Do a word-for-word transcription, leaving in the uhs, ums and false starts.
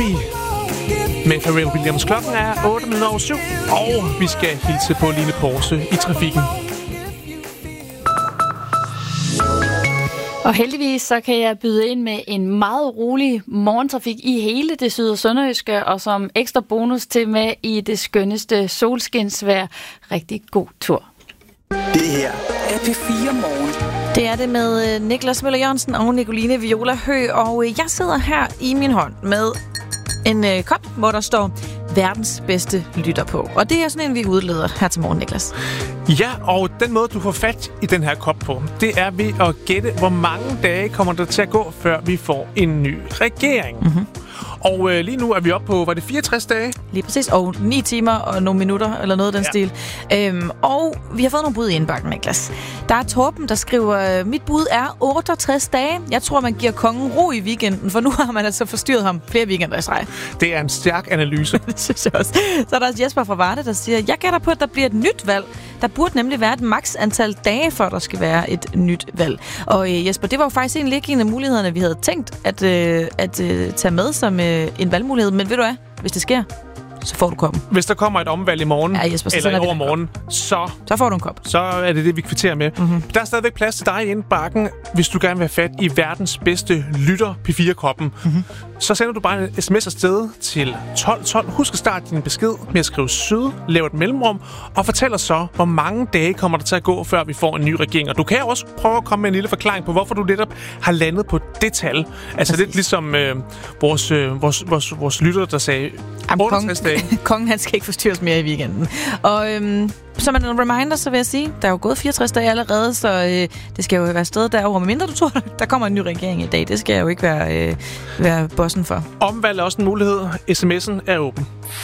Coffee med Pharrell Williams. Klokken er otte minutter over syv, og vi skal hilse på Line Porse i trafikken. Og heldigvis så kan jeg byde ind med en meget rolig morgentrafik i hele det syd- og sønderjyske, og som ekstra bonus til med i det skønneste solskinsvejr. Rigtig god tur. Det her er P fire Morgen. Det er det med Niklas Møller Jørgensen og Nicoline Viola Høgh, og jeg sidder her i min hånd med en øh, kop, hvor der står verdens bedste lytter på. Og det er sådan en, vi udleder her til morgen, Niklas. Ja, og den måde, du får fat i den her kop på, det er ved at gætte, hvor mange dage kommer der til at gå, før vi får en ny regering. Mm-hmm. Og øh, lige nu er vi oppe på, var det fireogtres dage? Lige præcis, og ni timer og nogle minutter, eller noget af den ja. stil. Øhm, og vi har fået nogle bud i indbakken, Niklas. Der er Torben, der skriver, mit bud er otteogtres dage. Jeg tror, man giver kongen ro i weekenden, for nu har man altså forstyrret ham flere weekender i streg. Det er en stærk analyse. Det synes jeg også. Så er der også Jesper fra Varde, der siger, jeg gætter på, at der bliver et nyt valg. Der burde nemlig være et maks antal dage, før der skal være et nyt valg. Og øh, Jesper, det var jo faktisk egentlig ikke en af mulighederne, vi havde tænkt at, øh, at øh, tage med som øh, en valgmulighed. Men ved du hvad? Hvis det sker, så får du koppen. Hvis der kommer et omvalg i morgen, ja, Jesper, eller i overmorgen, så, så får du en kop. Så er det det, vi kvitterer med. Mm-hmm. Der er stadigvæk plads til dig i indbakken, hvis du gerne vil have fat i verdens bedste lytter P fire-koppen. Mm-hmm. Så sender du bare en sms afsted til tolv tolv. Husk at starte din besked med at skrive sød, lave et mellemrum, og fortæl os så, hvor mange dage kommer der til at gå, før vi får en ny regering. Og du kan også prøve at komme med en lille forklaring på, hvorfor du netop har landet på det tal. Altså lidt ligesom øh, vores, øh, vores, vores, vores lytter, der sagde otteogtres dage. Kongen, han skal ikke forstyrres mere i weekenden. Og øhm, som en reminder, så vil jeg sige, der er jo gået fireogtres dage allerede, så øh, det skal jo være sted derovre. Men mindre du tror, der kommer en ny regering i dag. Det skal jeg jo ikke være, øh, være bossen for. Omvalg er også en mulighed. S M S'en er åben.